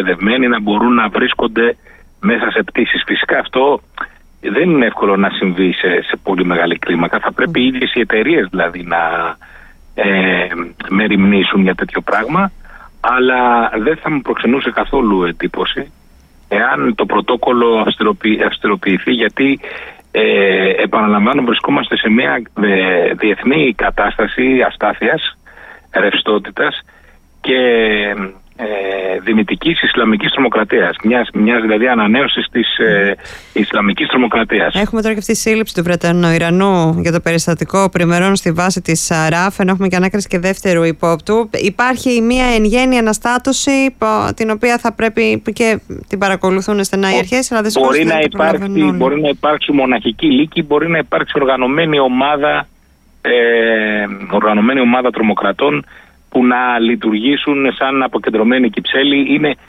εκπαιδευμένοι, να μπορούν να βρίσκονται μέσα σε πτήσεις. Φυσικά αυτό δεν είναι εύκολο να συμβεί σε πολύ μεγάλη κλίμακα. Θα πρέπει οι ίδιες οι εταιρείες δηλαδή να μεριμνήσουν για τέτοιο πράγμα, αλλά δεν θα μου προξενούσε καθόλου εντύπωση εάν το πρωτόκολλο αυστηροποιηθεί, γιατί επαναλαμβάνω, βρισκόμαστε σε μια διεθνή κατάσταση αστάθειας, ρευστότητας και δυνητικής Ισλαμικής τρομοκρατίας, μιας δηλαδή ανανέωσης της Ισλαμικής τρομοκρατίας. Έχουμε τώρα και αυτή τη σύλληψη του Βρετανοϊρανού για το περιστατικό πριμερών στη βάση της ΡΑΦ, ενώ έχουμε και ανάκριση και δεύτερου υπόπτου. Υπάρχει μια εν γέννη αναστάτωση, την οποία θα πρέπει και την παρακολουθούν στενά οι αρχές, αλλά μπορεί να υπάρξει μοναχική λύκη, μπορεί να υπάρξει οργανωμένη ομάδα τρομοκρατών που να λειτουργήσουν σαν αποκεντρωμένοι Κυψέλη.